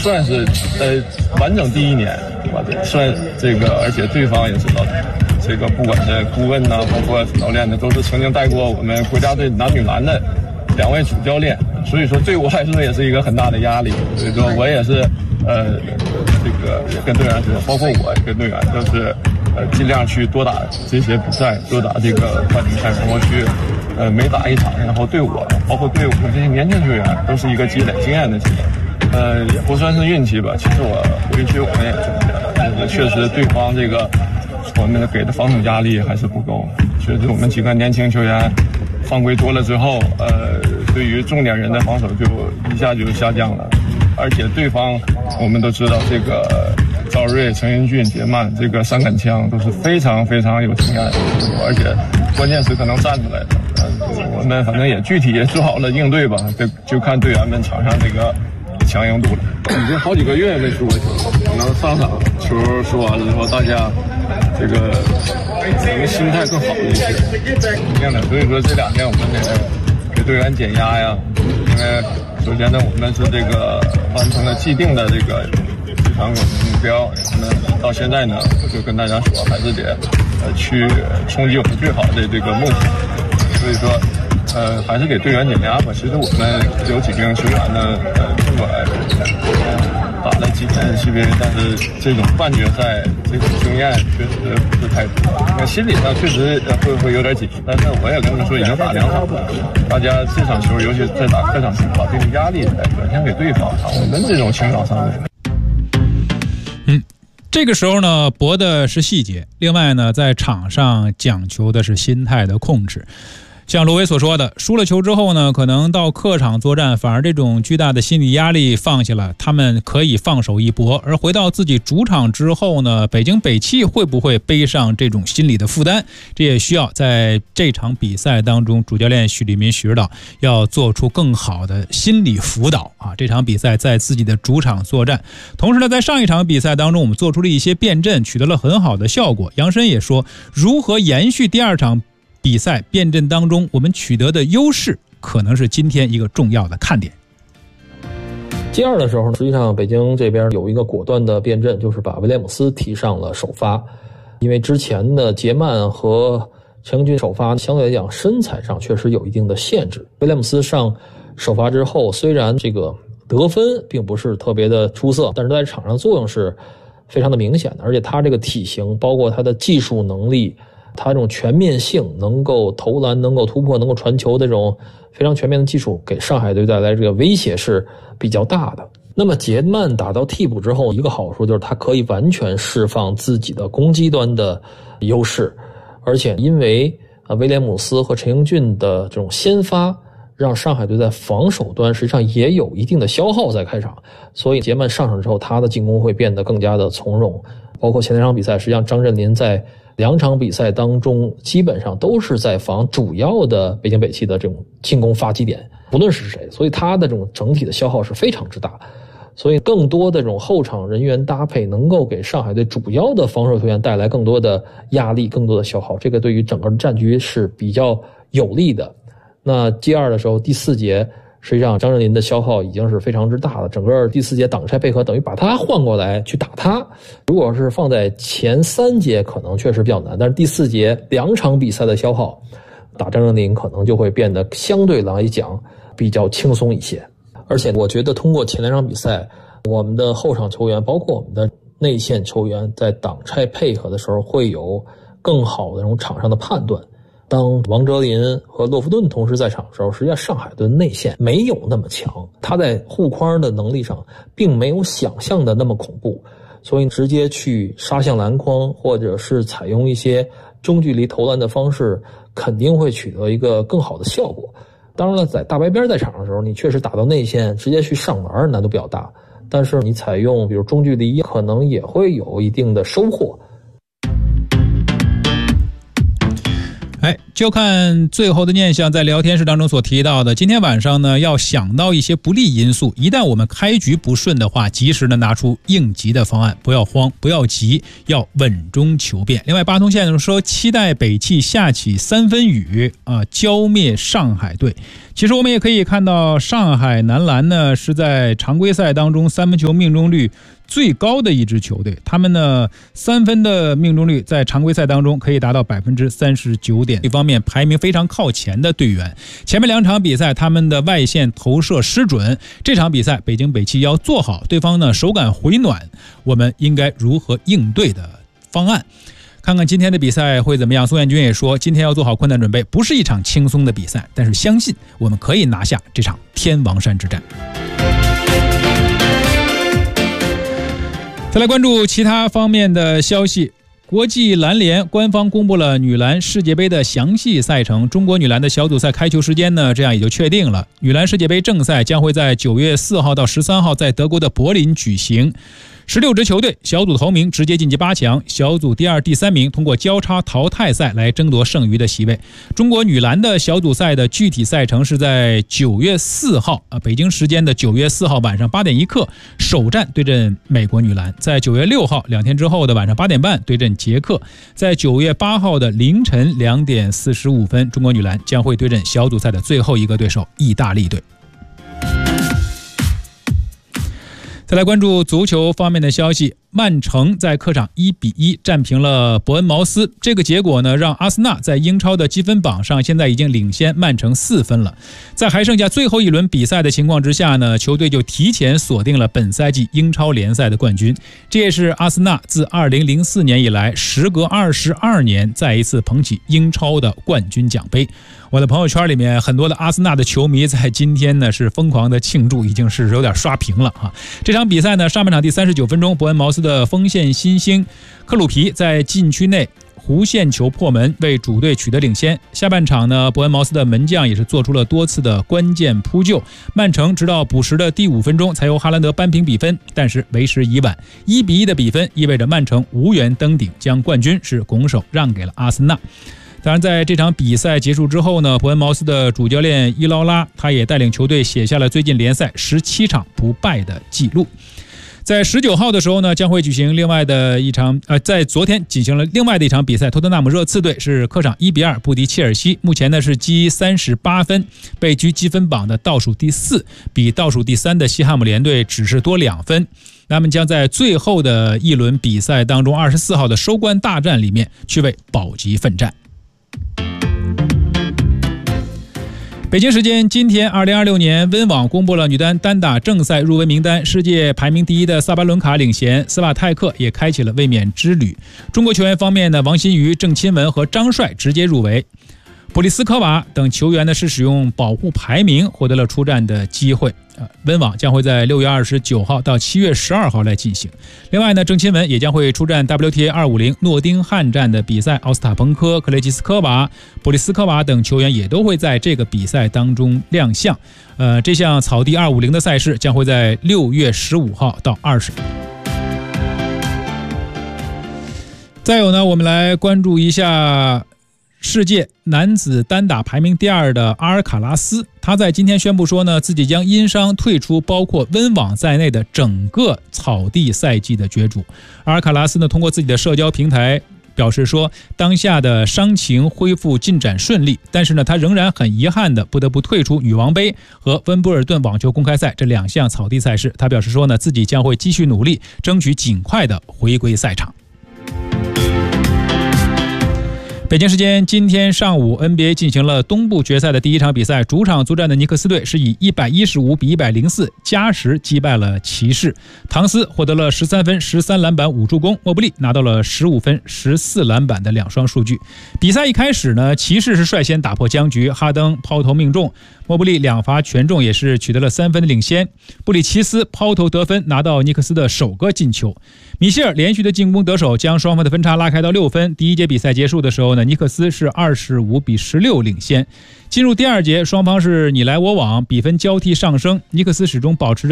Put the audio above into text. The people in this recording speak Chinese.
算是完整第一年，对吧？算这个，而且对方也是这个不管是顾问呐，包括教练的，都是曾经带过我们国家队男女篮的2位主教练，所以说对我来说也是一个很大的压力。所以说我也是这个也跟队员说，包括我跟队员都是尽量去多打这些比赛，多打这个半决赛，然后去每打一场，然后对我包括对我们这些年轻球员都是一个积累经验的积累。也不算是运气吧，其实运气我们也觉得，确实对方这个我们给的防守压力还是不够，确实我们几个年轻球员犯规多了之后，对于重点人的防守就一下就下降了，而且对方我们都知道这个赵睿、陈英俊、杰曼这个3杆枪都是非常非常有经验的，而且关键时刻能站出来的。我们反正也具体也做好了应对吧，就看队员们场上这个强硬度了。已经好几个月没输过球，可能上场球说完了之后，大家这个能心态更好一些。所以说这2天我们得给队员减压呀，因为首先呢，我们是这个完成了既定的这个目标，那到现在呢，就跟大家说，还是得去冲击我们最好的这个梦想。所以说，还是给队员减压吧。其实我们有几名球员呢，尽管打了几天CBA，但是这种半决赛这种经验确实不是太多。那心理上确实会有点紧张，但是我也跟他们说，已经打2场了，大家这场球，尤其在打客场球，把这个压力转现给对方，我们这种情场上面。 这个时候呢，搏的是细节，另外呢，在场上讲求的是心态的控制。像罗威所说的，输了球之后呢，可能到客场作战，反而这种巨大的心理压力放下了，他们可以放手一搏。而回到自己主场之后呢，北京北汽会不会背上这种心理的负担？这也需要在这场比赛当中，主教练许立民许指导要做出更好的心理辅导啊。这场比赛在自己的主场作战，同时呢，在上一场比赛当中，我们做出了一些辩证，取得了很好的效果。杨申也说，如何延续第2场比赛辩证当中我们取得的优势，可能是今天一个重要的看点。 第2的时候，实际上北京这边有一个果断的辩证，就是把威廉姆斯提上了首发。因为之前的杰曼和陈英俊首发相对来讲身材上确实有一定的限制。威廉姆斯上首发之后，虽然这个得分并不是特别的出色，但是在场上作用是非常的明显的，而且他这个体型，包括他的技术能力，他这种全面性，能够投篮，能够突破，能够传球的这种非常全面的技术，给上海队带来这个威胁是比较大的。那么杰曼打到替补之后，一个好处就是他可以完全释放自己的攻击端的优势，而且因为威廉姆斯和陈英俊的这种先发，让上海队在防守端实际上也有一定的消耗在开场，所以杰曼上场之后，他的进攻会变得更加的从容。包括前2场比赛，实际上张镇麟在2场比赛当中基本上都是在防主要的北京北汽的这种进攻发起点，不论是谁，所以他的这种整体的消耗是非常之大。所以更多的这种后场人员搭配能够给上海队主要的防守球员带来更多的压力，更多的消耗，这个对于整个战局是比较有利的。那第2的时候，第4节实际上张镇麟的消耗已经是非常之大了，整个第4节挡拆配合等于把他换过来去打他。如果是放在前3节可能确实比较难，但是第4节2场比赛的消耗，打张镇麟可能就会变得相对来讲比较轻松一些。而且我觉得通过前2场比赛，我们的后场球员包括我们的内线球员在挡拆配合的时候会有更好的这种场上的判断。当王哲林和洛夫顿同时在场的时候，实际上上海队的内线没有那么强，他在护框的能力上并没有想象的那么恐怖，所以直接去杀向篮筐，或者是采用一些中距离投篮的方式，肯定会取得一个更好的效果。当然了，在大白边在场的时候，你确实打到内线直接去上篮难度比较大，但是你采用比如中距离可能也会有一定的收获。 就看最后的念想在聊天室当中所提到的，今天晚上呢要想到一些不利因素，一旦我们开局不顺的话，及时的拿出应急的方案，不要慌，不要急，要稳中求变。另外八通线说期待北汽下起3分雨浇灭上海队。 其实我们也可以看到，上海男篮呢是在常规赛当中三分球命中率最高的一支球队，他们呢三分的命中率在常规赛当中可以达到 39%， 一方面排名非常靠前的队员。前面2场比赛他们的外线投射失准，这场比赛北京北汽要做好对方呢手感回暖，我们应该如何应对的方案。看看今天的比赛会怎么样。宋彦军也说，今天要做好困难准备，不是一场轻松的比赛，但是相信我们可以拿下这场天王山之战。再来关注其他方面的消息。国际篮联官方公布了女篮世界杯的详细赛程，中国女篮的小组赛开球时间呢，这样也就确定了。女篮世界杯正赛将会在9月4号到13号在德国的柏林举行。16支球队小组头名直接晋级8强，小组第2、第3名通过交叉淘汰赛来争夺剩余的席位。中国女篮的小组赛的具体赛程是在9月4号北京时间的9月4号晚上8点1刻首战对阵美国女篮，在9月6号2天之后的晚上8点半对阵捷克，在9月8号的凌晨2点45分，中国女篮将会对阵小组赛的最后一个对手意大利队。再来关注足球方面的消息，曼城在客场1-1战平了伯恩茅斯，这个结果呢，让阿森纳在英超的积分榜上现在已经领先曼城4分了。在还剩下最后一轮比赛的情况之下呢，球队就提前锁定了本赛季英超联赛的冠军，这也是阿森纳自2004年以来时隔22年再一次捧起英超的冠军奖杯。我的朋友圈里面很多的阿森纳的球迷在今天呢是疯狂的庆祝，已经是有点刷屏了啊！这场比赛呢，上半场第39分钟，伯恩茅斯的锋线新星克鲁皮在禁区内弧线球破门，为主队取得领先。下半场呢，伯恩茅斯的门将也是做出了多次的关键扑救，曼城直到补时的第5分钟才由哈兰德扳平比分，但是为时已晚，1-1的比分意味着曼城无缘登顶，将冠军是拱手让给了阿森纳。当然，在这场比赛结束之后呢，伯恩茅斯的主教练伊劳拉他也带领球队写下了最近联赛17场不败的记录。在19号的时候呢，将会举行另外的一场在昨天进行了另外的一场比赛，托特纳姆热刺队是客场1-2不敌切尔西，目前呢是积38分，被居积分榜的倒数第4，比倒数第3的西汉姆联队只是多2分。他们将在最后的一轮比赛当中24号的收官大战里面去为保级奋战。北京时间今天2026年，温网公布了女单单打正赛入围名单，世界排名第1的萨巴伦卡领衔，斯瓦泰克也开启了卫冕之旅。中国球员方面呢，王欣瑜、郑钦文和张帅直接入围，普利斯科娃等球员呢是使用保护排名获得了出战的机会。温网将会在6月29号到7月12号来进行。另外呢，郑钦文也将会出战 WTA 250诺丁汉站的比赛，奥斯塔彭科、克雷吉斯科娃、普利斯科娃等球员也都会在这个比赛当中亮相。这项草地250的赛事将会在6月15号到20。再有呢，我们来关注一下世界男子单打排名第2的阿尔卡拉斯，他在今天宣布说呢，自己将因伤退出包括温网在内的整个草地赛季的角逐。阿尔卡拉斯呢，通过自己的社交平台表示说，当下的伤情恢复进展顺利，但是呢，他仍然很遗憾的不得不退出女王杯和温布尔顿网球公开赛这2项草地赛事。他表示说呢，自己将会继续努力，争取尽快的回归赛场。北京时间今天上午 NBA 进行了东部决赛的第1场比赛，主场作战的尼克斯队是以115比104加时击败了骑士，唐斯获得了13分13篮板5助攻，莫布利拿到了15分14篮板的2双数据。比赛一开始呢，骑士是率先打破僵局，哈登抛投命中，莫布利2罚全中，也是取得了3分的领先。布里奇斯抛投得分，拿到尼克斯的首个进球。米歇尔连续的进攻得手，将双方的分差拉开到6分。第1节比赛结束的时候呢，尼克斯是25比16领先。进入第2节，双方是你来我往，比分交替上升，尼克斯始终保持着